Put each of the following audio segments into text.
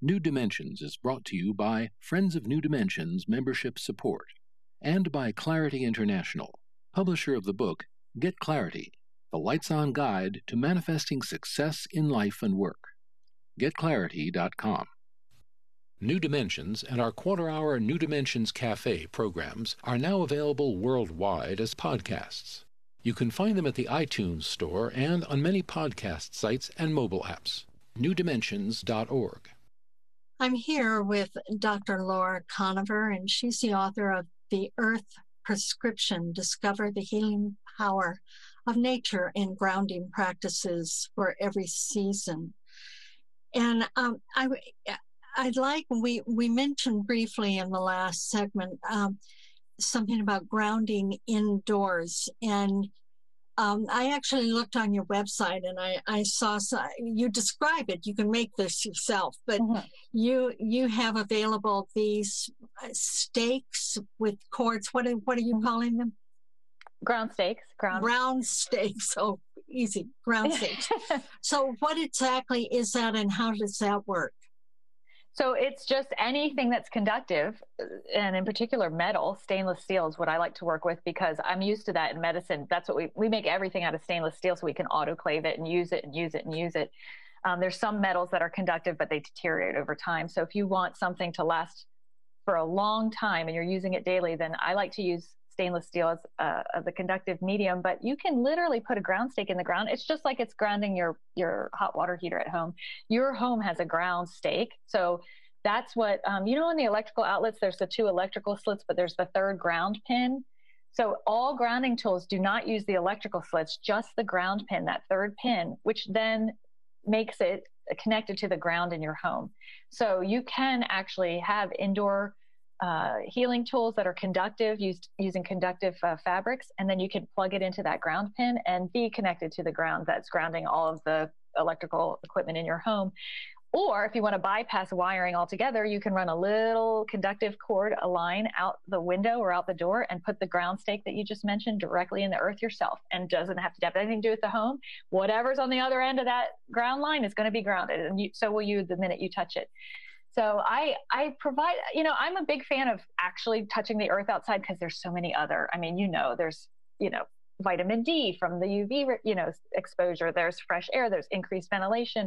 New Dimensions is brought to you by Friends of New Dimensions Membership Support and by Clarity International, publisher of the book Get Clarity, the Lights-On Guide to Manifesting Success in Life and Work. GetClarity.com. New Dimensions and our quarter-hour New Dimensions Cafe programs are now available worldwide as podcasts. You can find them at the iTunes Store and on many podcast sites and mobile apps. newdimensions.org. I'm here with Dr. Laura Conover, and she's the author of The Earth Prescription, Discover the Healing Power of Nature in Grounding Practices for Every Season. And I'd like, we mentioned briefly in the last segment something about grounding indoors. And I actually looked on your website and I saw, you describe it, you can make this yourself, but you have available these stakes with cords. What are you calling them? Ground stakes. Ground stakes. Oh, easy. Ground stakes. So what exactly is that and how does that work? So it's just anything that's conductive, and in particular metal. Stainless steel is what I like to work with because I'm used to that in medicine. That's what we make everything out of stainless steel so we can autoclave it and use it and use it and use it. There's some metals that are conductive, but they deteriorate over time. So if you want something to last for a long time and you're using it daily, then I like to use stainless steel as the conductive medium, but you can literally put a ground stake in the ground. It's just like it's grounding your hot water heater at home. Your home has a ground stake. So that's what, in the electrical outlets, there's the 2 electrical slits, but there's the 3rd ground pin. So all grounding tools do not use the electrical slits, just the ground pin, that 3rd pin, which then makes it connected to the ground in your home. So you can actually have indoor healing tools that are conductive, using conductive fabrics, and then you can plug it into that ground pin and be connected to the ground that's grounding all of the electrical equipment in your home. Or if you want to bypass wiring altogether, you can run a little conductive cord, a line out the window or out the door and put the ground stake that you just mentioned directly in the earth yourself, and doesn't have to have anything to do with the home. Whatever's on the other end of that ground line is going to be grounded, and so will you the minute you touch it. So I provide, I'm a big fan of actually touching the earth outside because there's so many other, there's, vitamin D from the UV, exposure. There's fresh air. There's increased ventilation.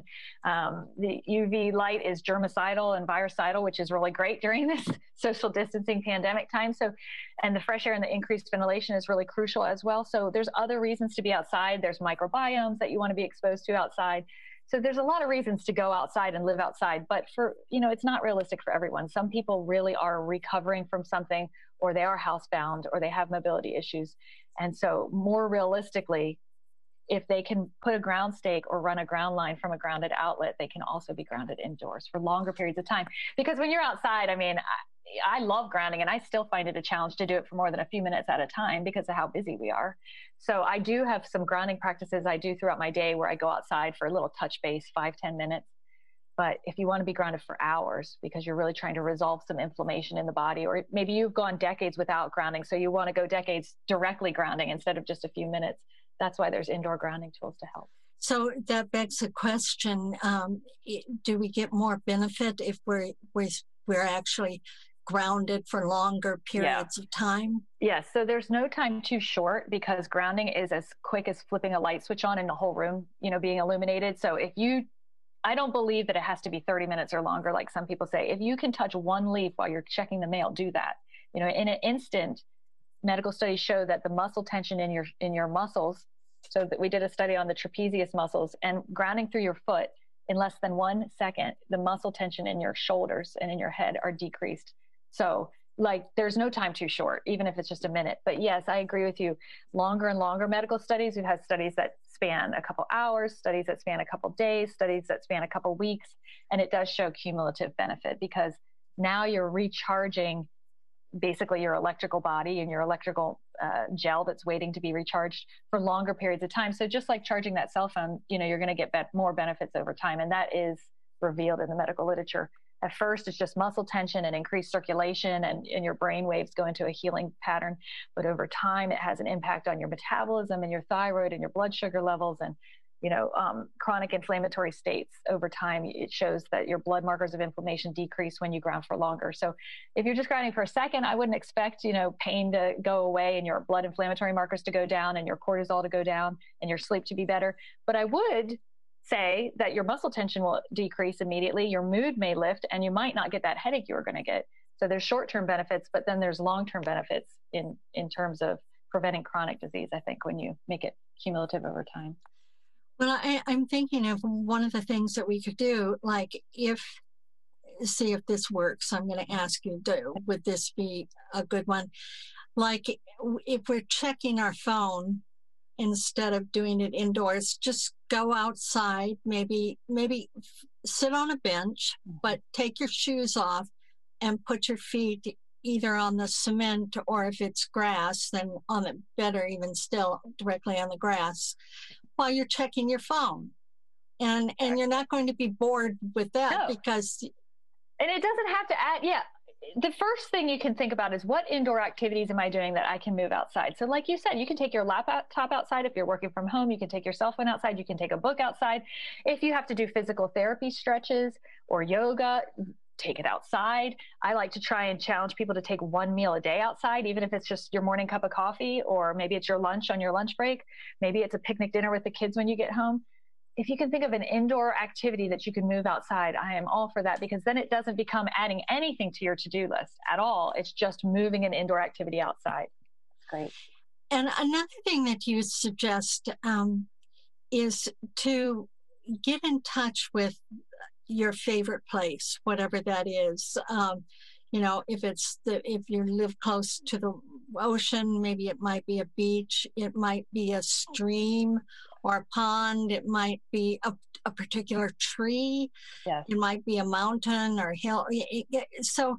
The UV light is germicidal and virucidal, which is really great during this social distancing pandemic time. So, and the fresh air and the increased ventilation is really crucial as well. So there's other reasons to be outside. There's microbiomes that you want to be exposed to outside. So there's a lot of reasons to go outside and live outside, but it's not realistic for everyone. Some people really are recovering from something, or they are housebound, or they have mobility issues. And so more realistically, if they can put a ground stake or run a ground line from a grounded outlet, they can also be grounded indoors for longer periods of time. Because when you're outside, I love grounding, and I still find it a challenge to do it for more than a few minutes at a time because of how busy we are. So I do have some grounding practices I do throughout my day where I go outside for a little touch base, 5-10 minutes. But if you want to be grounded for hours because you're really trying to resolve some inflammation in the body, or maybe you've gone decades without grounding, so you want to go decades directly grounding instead of just a few minutes, that's why there's indoor grounding tools to help. So that begs the question, do we get more benefit if we're actually grounded for longer periods of time? Yes. So there's no time too short because grounding is as quick as flipping a light switch on and the whole room, being illuminated. So I don't believe that it has to be 30 minutes or longer, like some people say. If you can touch one leaf while you're checking the mail, do that. In an instant, medical studies show that the muscle tension in your muscles, so that we did a study on the trapezius muscles, and grounding through your foot in less than 1 second, the muscle tension in your shoulders and in your head are decreased. So there's no time too short, even if it's just a minute. But yes, I agree with you. Longer and longer medical studies. We've had studies that span a couple hours, studies that span a couple days, studies that span a couple weeks. And it does show cumulative benefit because now you're recharging basically your electrical body and your electrical gel that's waiting to be recharged for longer periods of time. So just like charging that cell phone, you're going to get more benefits over time. And that is revealed in the medical literature. At first, it's just muscle tension and increased circulation, and your brain waves go into a healing pattern. But over time, it has an impact on your metabolism and your thyroid and your blood sugar levels. And chronic inflammatory states over time. It shows that your blood markers of inflammation decrease when you ground for longer. So if you're just grounding for a second, I wouldn't expect, pain to go away and your blood inflammatory markers to go down and your cortisol to go down and your sleep to be better. But I would say that your muscle tension will decrease immediately. Your mood may lift and you might not get that headache you were going to get. So there's short-term benefits, but then there's long-term benefits in terms of preventing chronic disease, I think, when you make it cumulative over time. Well, I'm thinking of one of the things that we could do, like see if this works. I'm going to ask you, would this be a good one? Like if we're checking our phone, instead of doing it indoors, just go outside, maybe sit on a bench, but take your shoes off and put your feet either on the cement, or if it's grass, then better even still, directly on the grass, while you're checking your phone. And you're not going to be bored with that. No. Because... And it doesn't have to add, the first thing you can think about is, what indoor activities am I doing that I can move outside? So like you said, you can take your laptop outside. If you're working from home, you can take your cell phone outside. You can take a book outside. If you have to do physical therapy stretches or yoga, take it outside. I like to try and challenge people to take one meal a day outside, even if it's just your morning cup of coffee, or maybe it's your lunch on your lunch break. Maybe it's a picnic dinner with the kids when you get home. If you can think of an indoor activity that you can move outside, I am all for that, because then it doesn't become adding anything to your to-do list at all. It's just moving an indoor activity outside. That's great. And another thing that you suggest is to get in touch with your favorite place, whatever that is. If you live close to the ocean, maybe it might be a beach, it might be a stream or a pond, it might be a particular tree, yes. It might be a mountain or hill. So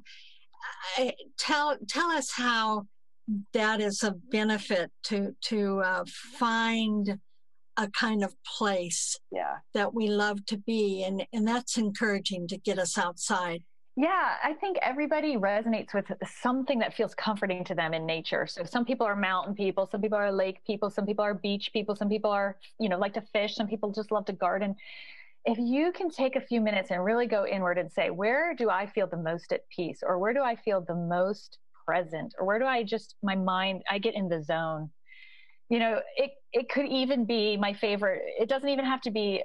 tell us how that is a benefit to find a kind of place that we love to be, and that's encouraging to get us outside. Yeah, I think everybody resonates with something that feels comforting to them in nature. So some people are mountain people, some people are lake people, some people are beach people, some people are, like to fish, some people just love to garden. If you can take a few minutes and really go inward and say, where do I feel the most at peace? Or where do I feel the most present? Or where do I I get in the zone? It could even be my favorite. It doesn't even have to be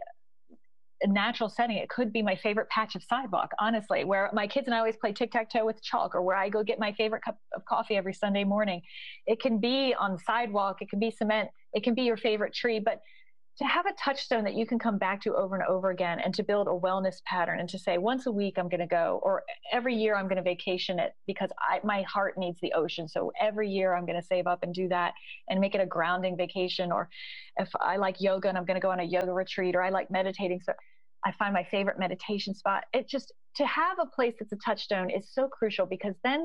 a natural setting. It could be my favorite patch of sidewalk, honestly, where my kids and I always play tic-tac-toe with chalk, or where I go get my favorite cup of coffee every Sunday morning. It can be on the sidewalk. It can be cement. It can be your favorite tree. But to have a touchstone that you can come back to over and over again, and to build a wellness pattern, and to say, once a week I'm going to go, or every year I'm going to vacation it because my heart needs the ocean. So every year I'm going to save up and do that and make it a grounding vacation. Or if I like yoga and I'm going to go on a yoga retreat, or I like meditating, so I find my favorite meditation spot. It just, to have a place that's a touchstone is so crucial, because then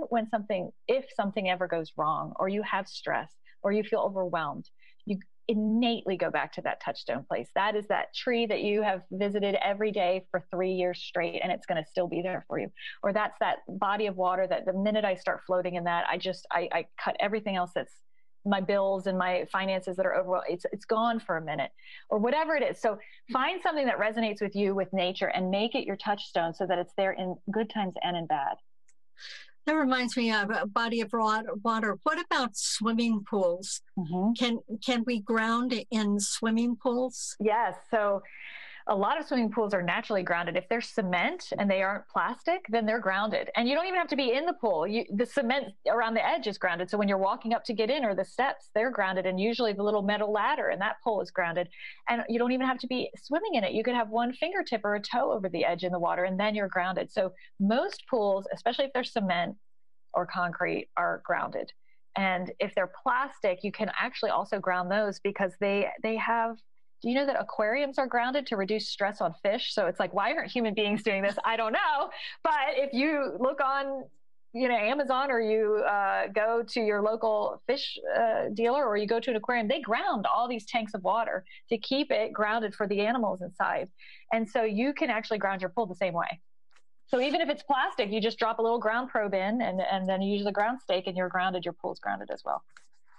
if something ever goes wrong, or you have stress, or you feel overwhelmed, you innately go back to that touchstone place. That is that tree that you have visited every day for 3 years straight, and it's going to still be there for you. Or that's that body of water that the minute I start floating in that, I cut everything else that's my bills and my finances that are overall, it's gone for a minute, or whatever it is. So find something that resonates with you, with nature, and make it your touchstone so that it's there in good times and in bad. That reminds me of a body of water. What about swimming pools? Mm-hmm. Can we ground in swimming pools? Yes. So a lot of swimming pools are naturally grounded. If they're cement and they aren't plastic, then they're grounded. And you don't even have to be in the pool. The cement around the edge is grounded. So when you're walking up to get in, or the steps, they're grounded. And usually the little metal ladder in that pole is grounded. And you don't even have to be swimming in it. You could have one fingertip or a toe over the edge in the water, and then you're grounded. So most pools, especially if they're cement or concrete, are grounded. And if they're plastic, you can actually also ground those, because they have... Do you know that aquariums are grounded to reduce stress on fish? So it's like, why aren't human beings doing this? I don't know. But if you look on, Amazon, or you go to your local fish dealer, or you go to an aquarium, they ground all these tanks of water to keep it grounded for the animals inside. And so you can actually ground your pool the same way. So even if it's plastic, you just drop a little ground probe in, and then you use a ground stake, and you're grounded. Your pool's grounded as well.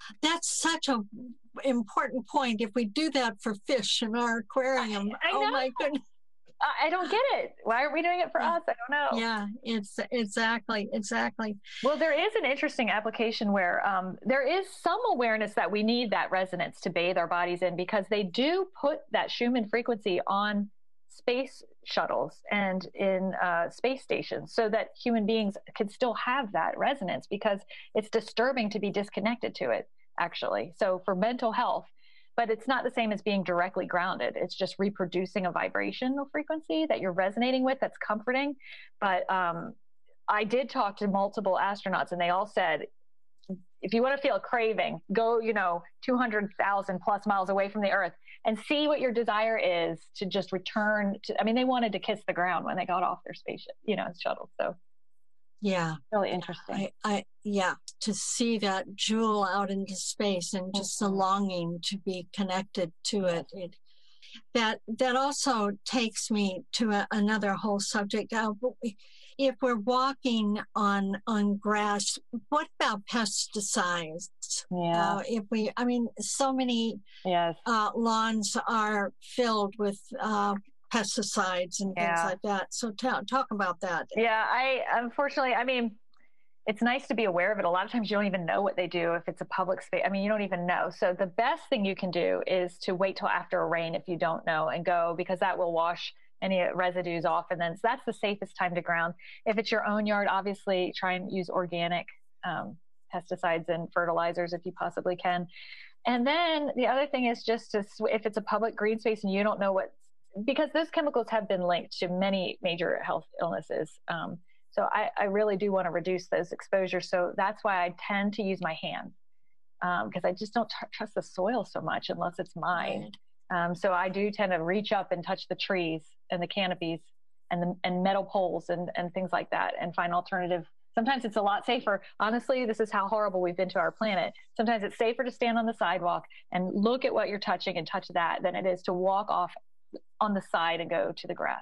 That's such a important point. If we do that for fish in our aquarium, I oh know. my goodness. I don't get it. Why are we doing it for us? I don't know. Yeah, it's exactly. Well, there is an interesting application where there is some awareness that we need that resonance to bathe our bodies in, because they do put that Schumann frequency on space shuttles and in space stations so that human beings can still have that resonance, because it's disturbing to be disconnected to it, actually. So for mental health, but it's not the same as being directly grounded. It's just reproducing a vibrational frequency that you're resonating with that's comforting. But I did talk to multiple astronauts, and they all said, if you want to feel a craving, go, 200,000 plus miles away from the Earth and see what your desire is to just return to. I mean, they wanted to kiss the ground when they got off their spaceship, shuttle. So yeah, really interesting. To see that jewel out into space and just the longing to be connected to it. That also takes me to another whole subject. If we're walking on grass, what about pesticides? Yeah. So many lawns are filled with pesticides and things like that. So talk about that. Yeah, unfortunately, it's nice to be aware of it. A lot of times you don't even know what they do if it's a public space. You don't even know. So the best thing you can do is to wait till after a rain if you don't know, and go, because that will wash any residues off. And then so that's the safest time to ground. If it's your own yard, obviously try and use organic pesticides and fertilizers if you possibly can. And then the other thing is just if it's a public green space and you don't know because those chemicals have been linked to many major health illnesses. So I really do want to reduce those exposures. So that's why I tend to use my hands, because I just don't trust the soil so much unless it's mine. So I do tend to reach up and touch the trees and the canopies and metal poles and things like that, and find alternative. Sometimes it's a lot safer. Honestly, this is how horrible we've been to our planet. Sometimes it's safer to stand on the sidewalk and look at what you're touching and touch that than it is to walk off on the side and go to the grass.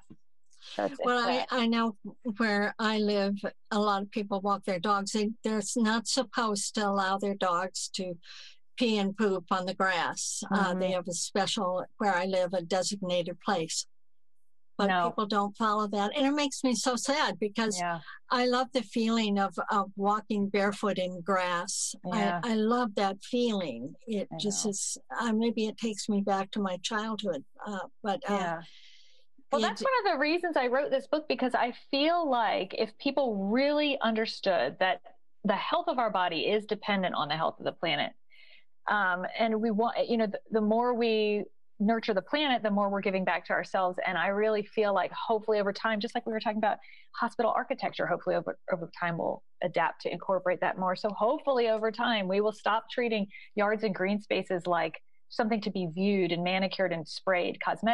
I know where I live, a lot of people walk their dogs. They're not supposed to allow their dogs to pee and poop on the grass. They have a special, where I live, a designated place. But people don't follow that. And it makes me so sad, because I love the feeling of walking barefoot in grass. I love that feeling. It just is, maybe it takes me back to my childhood. Well, that's one of the reasons I wrote this book, because I feel like if people really understood that the health of our body is dependent on the health of the planet, and we want, the more we nurture the planet, the more we're giving back to ourselves. And I really feel like hopefully over time, just like we were talking about hospital architecture, hopefully over time we'll adapt to incorporate that more. So hopefully over time we will stop treating yards and green spaces like something to be viewed and manicured and sprayed cosmetic.